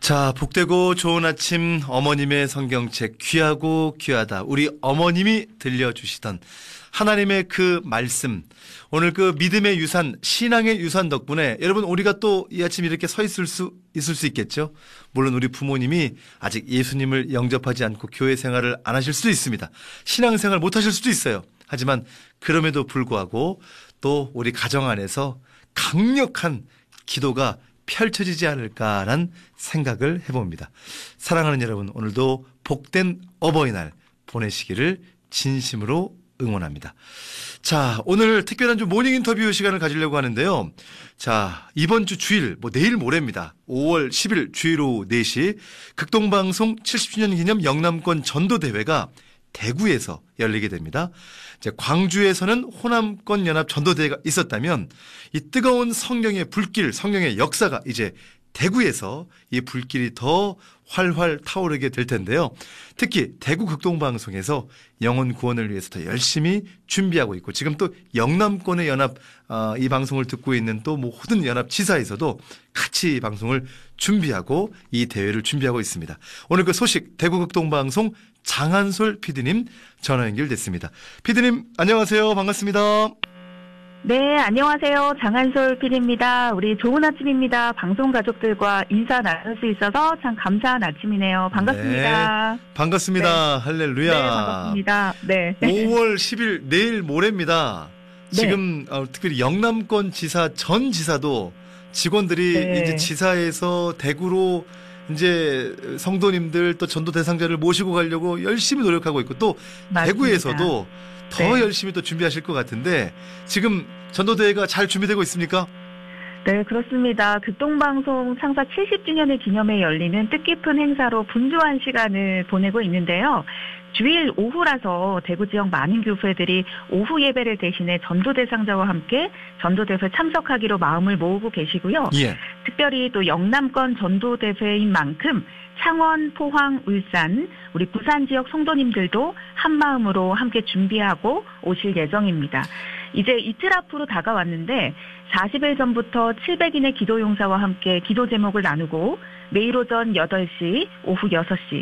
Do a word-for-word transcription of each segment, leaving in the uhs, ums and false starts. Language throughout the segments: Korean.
자, 복되고 좋은 아침 어머님의 성경책 귀하고 귀하다. 우리 어머님이 들려주시던 하나님의 그 말씀, 오늘 그 믿음의 유산, 신앙의 유산 덕분에 여러분 우리가 또 이 아침 이렇게 서 있을 수 있을 수 있겠죠. 물론 우리 부모님이 아직 예수님을 영접하지 않고 교회 생활을 안 하실 수도 있습니다. 신앙생활 못 하실 수도 있어요. 하지만 그럼에도 불구하고 또 우리 가정 안에서 강력한 기도가 펼쳐지지 않을까라는 생각을 해봅니다. 사랑하는 여러분, 오늘도 복된 어버이날 보내시기를 진심으로 응원합니다. 자, 오늘 특별한 좀 모닝 인터뷰 시간을 가지려고 하는데요. 자, 이번 주 주일, 뭐 내일 모레입니다. 오월 십일 주일 오후 네 시 극동방송 칠십 주년 기념 영남권 전도대회가 대구에서 열리게 됩니다. 이제 광주에서는 호남권 연합 전도대회가 있었다면 이 뜨거운 성령의 불길, 성령의 역사가 이제 대구에서 이 불길이 더 활활 타오르게 될 텐데요. 특히 대구 극동방송에서 영혼 구원을 위해서 더 열심히 준비하고 있고, 지금 또 영남권의 연합 어, 이 방송을 듣고 있는 또 뭐 호든 연합 지사에서도 같이 이 방송을 준비하고 이 대회를 준비하고 있습니다. 오늘 그 소식 대구 극동방송 장한솔 피디님 전화 연결됐습니다. 피디님 안녕하세요. 반갑습니다. 네, 안녕하세요. 장한솔 피디입니다. 우리 좋은 아침입니다. 방송 가족들과 인사 나눌 수 있어서 참 감사한 아침이네요. 반갑습니다. 네, 반갑습니다. 네. 할렐루야. 네, 반갑습니다. 네. 오월 십일 내일 모레입니다. 지금 네. 어, 특별히 영남권 지사 전 지사도 직원들이 네. 이제 지사에서 대구로 이제 성도님들 또 전도 대상자를 모시고 가려고 열심히 노력하고 있고, 또 맞습니다. 대구에서도 더 네. 열심히 또 준비하실 것 같은데, 지금 전도대회가 잘 준비되고 있습니까? 네, 그렇습니다. 극동방송 창사 칠십 주년을 기념해 열리는 뜻깊은 행사로 분주한 시간을 보내고 있는데요. 주일 오후라서 대구 지역 많은 교회들이 오후 예배를 대신해 전도 대상자와 함께 전도대회 참석하기로 마음을 모으고 계시고요. 예. 특별히 또 영남권 전도대회인 만큼 창원, 포항, 울산, 우리 부산 지역 성도님들도 한 마음으로 함께 준비하고 오실 예정입니다. 이제 이틀 앞으로 다가왔는데 사십 일 전부터 칠백 인의 기도 용사와 함께 기도 제목을 나누고 매일 오전 여덟 시, 오후 여섯 시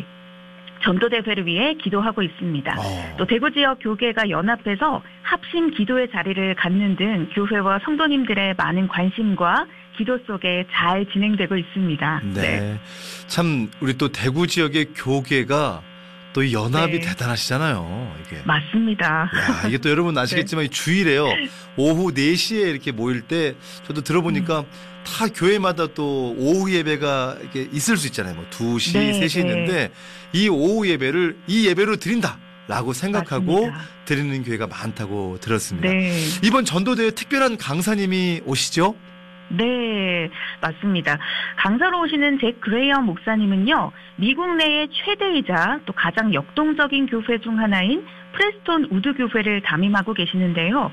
전도대회를 위해 기도하고 있습니다. 어. 또 대구 지역 교계가 연합해서 합심 기도의 자리를 갖는 등 교회와 성도님들의 많은 관심과 기도 속에 잘 진행되고 있습니다. 네. 네. 참 우리 또 대구 지역의 교계가 또 이 연합이 네. 대단하시잖아요. 이게. 맞습니다. 야, 이게 또 여러분 아시겠지만 이 주일에요. 오후 네 시에 이렇게 모일 때 저도 들어보니까 음. 다 교회마다 또 오후 예배가 이렇게 있을 수 있잖아요. 뭐 두 시, 네, 세 시 네. 있는데 이 오후 예배를 이 예배로 드린다 라고 생각하고 맞습니다. 드리는 교회가 많다고 들었습니다. 네. 이번 전도대회 특별한 강사님이 오시죠? 네, 맞습니다. 강사로 오시는 잭 그레이엄 목사님은요, 미국 내의 최대이자 또 가장 역동적인 교회 중 하나인 프레스톤 우드 교회를 담임하고 계시는데요.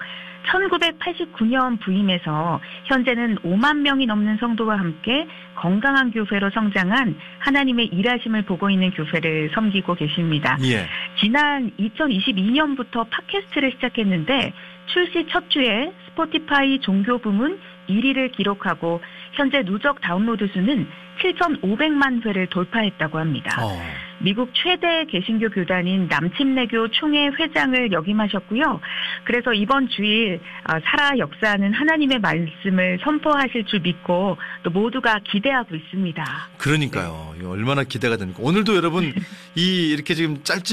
천구백팔십구 년 부임해서 현재는 오만 명이 넘는 성도와 함께 건강한 교회로 성장한 하나님의 일하심을 보고 있는 교회를 섬기고 계십니다. 예. 지난 이천이십이 년부터 팟캐스트를 시작했는데 출시 첫 주에 스포티파이 종교 부문 일 위를 기록하고 현재 누적 다운로드 수는 칠천오백만 회를 돌파했다고 합니다. 어. 미국 최대 개신교 교단인 남침내교 총회 회장을 역임하셨고요. 그래서 이번 주일 살아 역사하는 하나님의 말씀을 선포하실 줄 믿고 또 모두가 기대하고 있습니다. 그러니까요. 네. 얼마나 기대가 됩니까? 오늘도 여러분 이 이렇게 지금 짧지